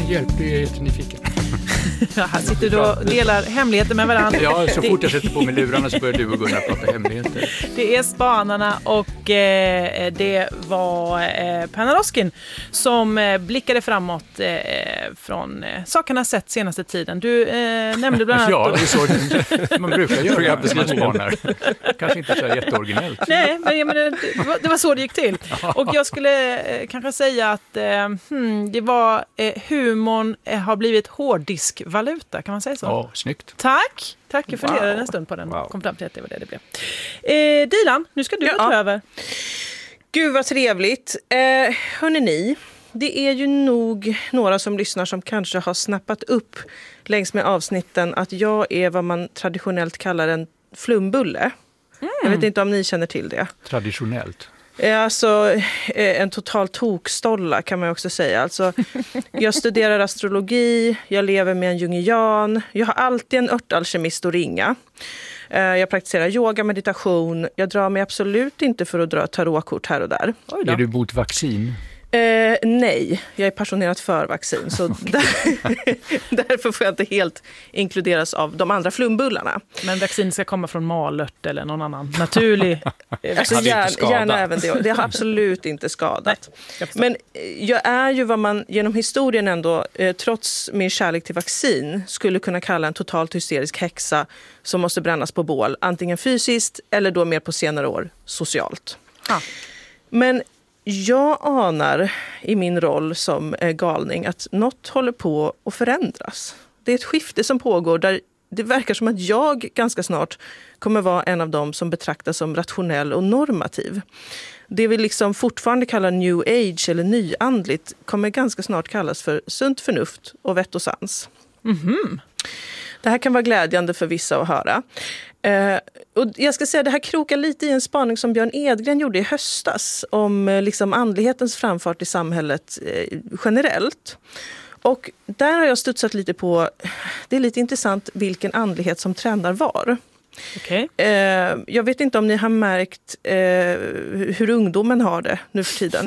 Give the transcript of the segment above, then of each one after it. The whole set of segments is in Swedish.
hjälp, du är jättenyfiken. Ja, här sitter du och delar hemligheter med varandra. Ja, så fort jag sätter på mig lurarna så börjar du och Gunnar prata hemligheter. Det är Spanarna och det var Panaroskin som blickade framåt från sakerna sett senaste tiden. Du nämnde bland annat... Ja, det är så man brukar göra när man spanar. Kanske inte så jätteoriginellt. Nej, men det var så det gick till. Och jag skulle kanske säga att det var humorn har blivit hårddiskvaluta, kan man säga så? Ja, snyggt. Tack. Tack, jag funderade en stund på den. Kom fram till att det var det blev. Dilan, nu ska du ta över. Gud vad trevligt. Hörrni ni, det är ju nog några som lyssnar som kanske har snappat upp längs med avsnitten att jag är vad man traditionellt kallar en flumbulle. Jag vet inte om ni känner till det. Traditionellt. Alltså en total tokstolla kan man också säga. Alltså, jag studerar astrologi, jag lever med en jungian, jag har alltid en örtalkemist att ringa. Jag praktiserar yoga, meditation, jag drar mig absolut inte för att dra tarotkort här och där. Är du mot vaccin? Nej, jag är passionerat för vaccin så därför får jag inte helt inkluderas av de andra flumbullarna. Men vaccin ska komma från malört eller någon annan naturlig... Alltså, gärna även det. Det har absolut inte skadat. Nej, men jag är ju vad man genom historien ändå, trots min kärlek till vaccin, skulle kunna kalla en totalt hysterisk häxa som måste brännas på bål. Antingen fysiskt eller då mer på senare år socialt. Men jag anar i min roll som galning att något håller på att förändras. Det är ett skifte som pågår där det verkar som att jag ganska snart kommer vara en av dem som betraktas som rationell och normativ. Det vi liksom fortfarande kallar new age eller nyandligt kommer ganska snart kallas för sunt förnuft och vett och sans. Mm-hmm. Det här kan vara glädjande för vissa att höra. Och jag ska säga det här krokar lite i en spaning som Björn Edgren gjorde i höstas om liksom andlighetens framfart i samhället generellt. Och där har jag studsat lite på, det är lite intressant vilken andlighet som trendar var. Okay. Jag vet inte om ni har märkt hur ungdomen har det nu för tiden.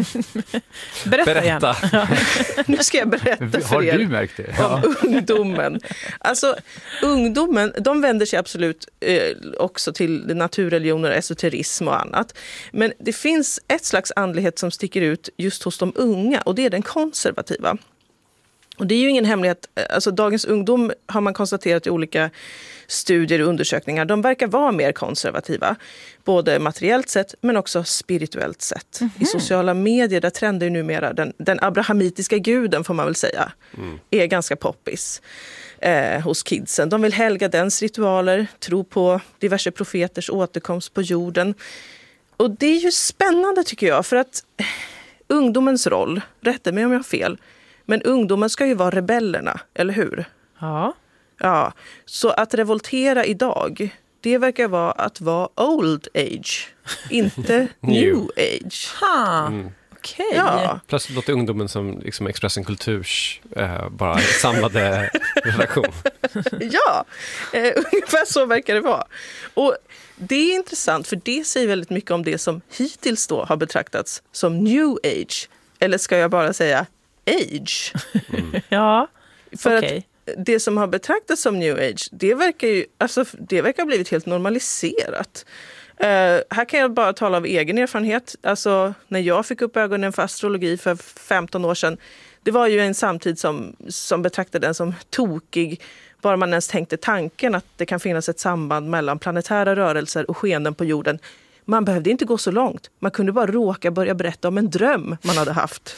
Berätta. Nu ska jag berätta för er. Har du märkt det? Om ungdomen. Alltså, ungdomen, de vänder sig absolut också till naturreligioner, esoterism och annat. Men det finns ett slags andlighet som sticker ut just hos de unga och det är den konservativa. Och det är ju ingen hemlighet, alltså dagens ungdom har man konstaterat i olika studier och undersökningar, de verkar vara mer konservativa. Både materiellt sett men också spirituellt sett. Mm-hmm. I sociala medier där trender numera, den abrahamitiska guden får man väl säga, är ganska poppis hos kidsen. De vill helga dens ritualer, tro på diverse profeters återkomst på jorden. Och det är ju spännande tycker jag, för att ungdomens roll, rätta mig om jag har fel, men ungdomen ska ju vara rebellerna, eller hur? Ja. Ja, så att revoltera idag, det verkar vara att vara old age, inte new age. Okej. Ja. Plötsligt låter ungdomen som liksom Expressen Kulturs bara samlade relation. Ja, ungefär så verkar det vara. Och det är intressant för det säger väldigt mycket om det som hittills då har betraktats som new age. Eller ska jag bara säga age? Ja, för att det som har betraktats som new age, det verkar ha blivit helt normaliserat. Här kan jag bara tala av egen erfarenhet. Alltså, när jag fick upp ögonen för astrologi för 15 år sedan, det var ju en samtid som betraktade den som tokig, bara man ens tänkte tanken att det kan finnas ett samband mellan planetära rörelser och skeenden på jorden. Man behövde inte gå så långt. Man kunde bara råka börja berätta om en dröm man hade haft.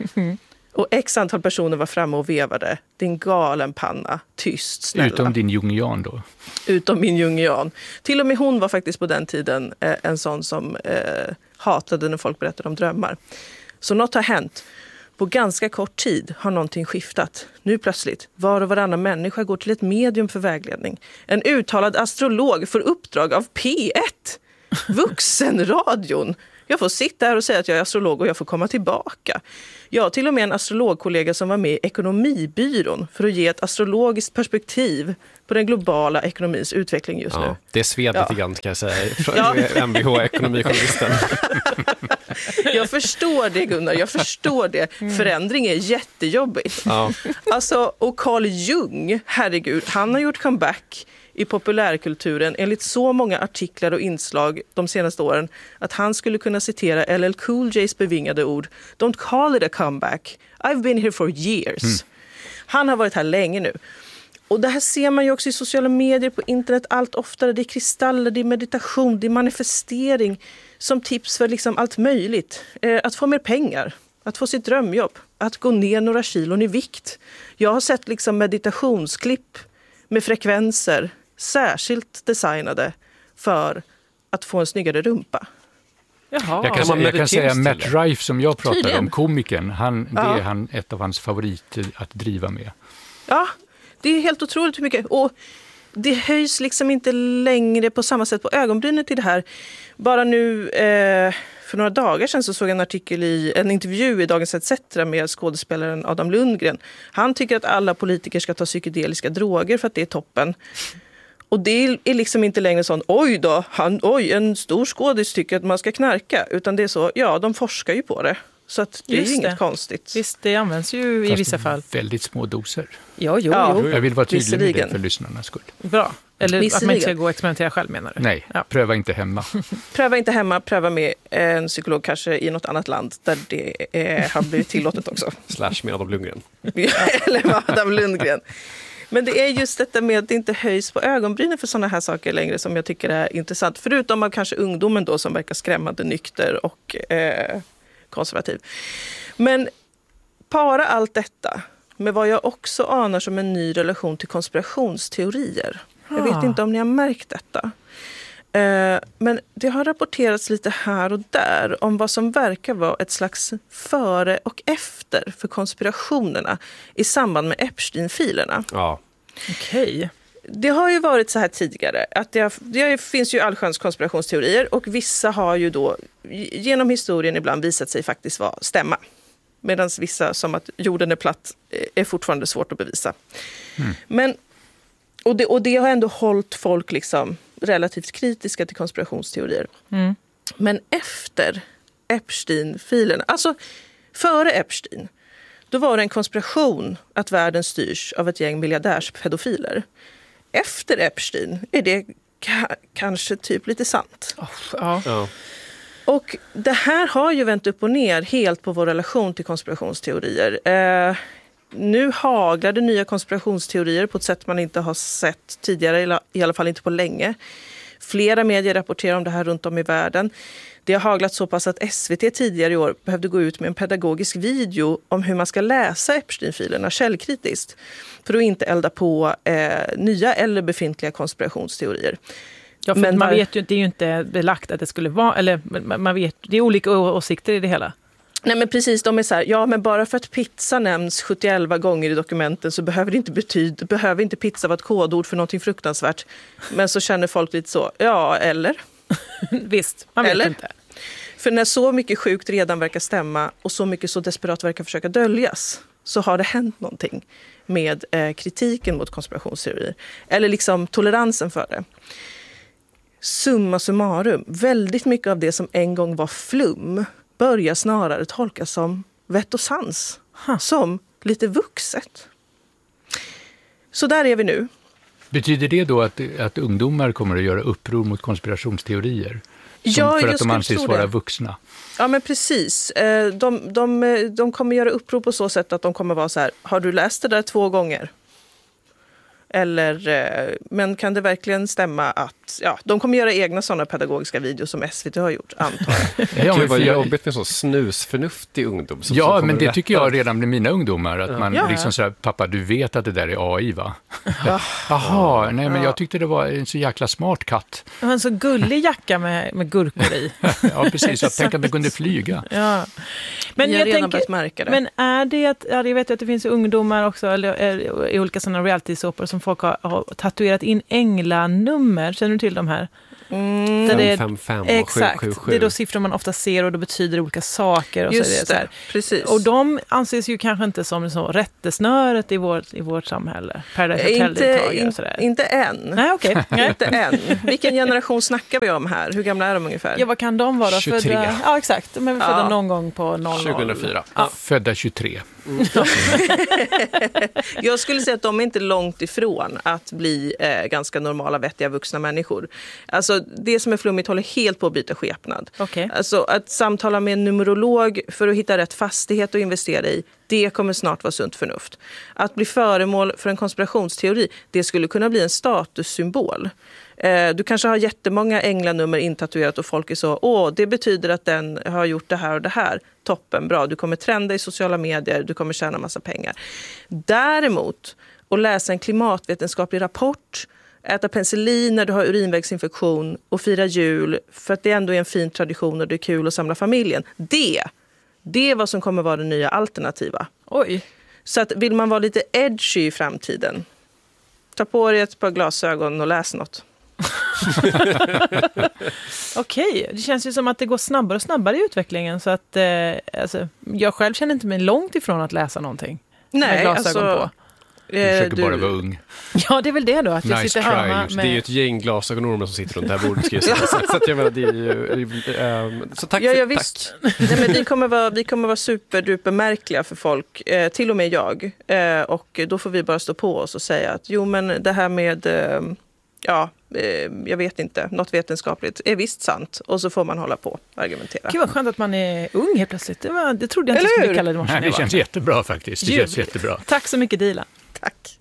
Och x antal personer var framme och vevade. Din galen panna, tyst, snälla. Utom din jungian då? Utom min jungian. Till och med hon var faktiskt på den tiden en sån som hatade när folk berättade om drömmar. Så något har hänt. På ganska kort tid har någonting skiftat. Nu plötsligt, var och varannan människa går till ett medium för vägledning. En uttalad astrolog får uppdrag av P1. Vuxenradion. Jag får sitta här och säga att jag är astrolog och jag får komma tillbaka. Jag har till och med en astrologkollega som var med i Ekonomibyrån för att ge ett astrologiskt perspektiv på den globala ekonomins utveckling just nu. Det är sved lite grann, kan jag säga, från MBH-ekonomijournalisten. Jag förstår det, Gunnar, jag förstår det. Förändring är jättejobbigt. Ja. Alltså, och Carl Jung, herregud, han har gjort comeback i populärkulturen enligt så många artiklar och inslag de senaste åren att han skulle kunna citera LL Cool J's bevingade ord: "Don't call it a comeback. I've been here for years." Han har varit här länge nu. Och det här ser man ju också i sociala medier, på internet allt oftare. Det är kristaller, det är meditation, det är manifestering som tips för liksom allt möjligt. Att få mer pengar, att få sitt drömjobb, att gå ner några kilon i vikt. Jag har sett liksom meditationsklipp med frekvenser särskilt designade för att få en snyggare rumpa. Jaha. Jag kan säga Matt Rife som jag pratade Tydligen. om, komikern. Det är ett av hans favoriter att driva med. Ja, det är helt otroligt hur mycket. Och det höjs liksom inte längre på samma sätt på ögonbrynet i det här. Bara nu för några dagar sedan så såg jag en artikel i en intervju i Dagens ETC med skådespelaren Adam Lundgren. Han tycker att alla politiker ska ta psykedeliska droger för att det är toppen. Och det är liksom inte längre sån, en stor skådis tycker att man ska knarka. Utan det är så, de forskar ju på det. Så att det är ju inget konstigt. Visst, det används ju i vissa fall. Väldigt små doser. Jo. Jag vill vara tydlig med det för lyssnarnas skull. Bra. Eller att man inte ska gå och experimentera själv, menar du? Nej, pröva inte hemma. Pröva inte hemma, pröva med en psykolog kanske i något annat land där det har blivit tillåtet också. / med Adam Lundgren. Eller med Adam Lundgren. Men det är just detta med att det inte höjs på ögonbrynen för sådana här saker längre som jag tycker är intressant. Förutom av kanske ungdomen då som verkar skrämmande nykter och konservativ. Men para allt detta med vad jag också anar som en ny relation till konspirationsteorier. Jag vet inte om ni har märkt detta. Men det har rapporterats lite här och där om vad som verkar vara ett slags före och efter för konspirationerna i samband med Epstein-filerna. Ja. Okej. Det har ju varit så här tidigare att det finns ju allsköns konspirationsteorier och vissa har ju då genom historien ibland visat sig faktiskt stämma. Medan vissa, som att jorden är platt, är fortfarande svårt att bevisa. Men, och det har ändå hållit folk liksom relativt kritiska till konspirationsteorier. Men efter Epstein-filerna, alltså före Epstein, då var det en konspiration att världen styrs av ett gäng miljardärspedofiler. Efter Epstein är det kanske typ lite sant. Ja. Och det här har ju vänt upp och ner helt på vår relation till konspirationsteorier. Nu haglar det nya konspirationsteorier på ett sätt man inte har sett tidigare, i alla fall inte på länge. Flera medier rapporterar om det här runt om i världen. Det har haglat så pass att SVT tidigare i år behövde gå ut med en pedagogisk video om hur man ska läsa Epstein-filerna källkritiskt för att inte elda på nya eller befintliga konspirationsteorier. Ja, för man vet ju, det är ju inte belagt att det skulle vara, eller man vet, det är olika åsikter i det hela. Nej men precis, de är så här, men bara för att pizza nämns 71 gånger i dokumenten så behöver inte pizza vara ett kodord för någonting fruktansvärt. Men så känner folk lite så, eller? Visst, man vet inte. För när så mycket sjukt redan verkar stämma och så mycket så desperat verkar försöka döljas så har det hänt någonting med kritiken mot konspirationsteorier. Eller liksom toleransen för det. Summa summarum, väldigt mycket av det som en gång var flum börjar snarare tolkas som vett och sans. Som lite vuxet. Så där är vi nu. Betyder det då att ungdomar kommer att göra uppror mot konspirationsteorier? För att de anses vara vuxna? Ja, men precis. De kommer göra uppror på så sätt att de kommer vara så här, har du läst det där 2 gånger? Eller, men kan det verkligen stämma att de kommer göra egna sådana pedagogiska videos som SVT har gjort, antar jag. Det var jobbigt med så snusförnuftig ungdom. Ja, men det tycker jag redan med mina ungdomar. Att man liksom så här, pappa, du vet att det där är AI, va? Jaha, nej men jag tyckte det var en så jäkla smart katt. En så gullig jacka med gurkor i. Ja, precis. Jag tänkte att den kunde flyga. Ja. Men jag tänker, märka det. Men är det att, jag vet att det finns ungdomar också, eller i olika sådana reality-såpor som folk har tatuerat in änglanummer. Känner du till de här? 555 och exakt, 777. det är då siffror man ofta ser och då betyder det olika saker. Och Just så är det, precis. Och de anses ju kanske inte som så rättesnöret i vårt samhälle. Paradise Hotel-deltagare och sådär. Inte än. Nej, okej. Inte än. Vilken generation snackar vi om här? Hur gamla är de ungefär? Ja, vad kan de vara? 23. Födda, ja, exakt. De är väl födda någon gång på 2004. Ja. Födda 23. Jag skulle säga att de är inte långt ifrån att bli ganska normala, vettiga vuxna människor. Alltså, det som är flummigt håller helt på att byta skepnad. Okay. Alltså, att samtala med en numerolog för att hitta rätt fastighet att investera i, det kommer snart vara sunt förnuft. Att bli föremål för en konspirationsteori, det skulle kunna bli en statussymbol. Du kanske har jättemånga änglanummer intatuerat och folk är så, det betyder att den har gjort det här och det här. Toppen, bra. Du kommer trenda i sociala medier, du kommer tjäna massa pengar. Däremot, att läsa en klimatvetenskaplig rapport, äta penicillin när du har urinvägsinfektion och fira jul för att det ändå är en fin tradition och det är kul att samla familjen. Det är vad som kommer vara det nya alternativa. Oj. Så att vill man vara lite edgy i framtiden, ta på dig ett par glasögon och läs något. Okej, det känns ju som att det går snabbare och snabbare i utvecklingen så att alltså, jag själv känner inte mig långt ifrån att läsa någonting. Nej, med glasögon på. Du försöker bara vara ung. Ja, det är väl det då, att jag Nice sitter try. hemma med... Det är ju ett gäng glasögonormar som sitter runt det här bordet. Ska jag säga. Så att jag menar, det är ju... så tack ja, för visst. Nej, men vi kommer vara superduper märkliga för folk, till och med jag. Och då får vi bara stå på oss och säga att jo, men det här med... jag vet inte, något vetenskapligt är visst sant. Och så får man hålla på och argumentera. Gud vad skönt att man är ung helt plötsligt. Det trodde jag inte skulle kalla det morse. Nej, det känns jättebra faktiskt. Det känns jättebra. Tack så mycket, Dilan. Tack.